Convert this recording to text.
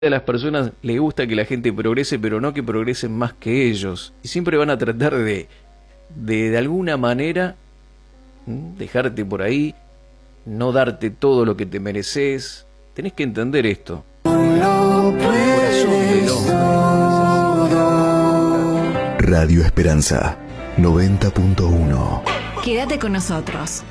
A las personas les gusta que la gente progrese, pero no que progresen más que ellos. Y siempre van a tratar de alguna manera, dejarte por ahí, no darte todo lo que te mereces. Tenés que entender esto. Radio Esperanza 90.1. Quédate con nosotros.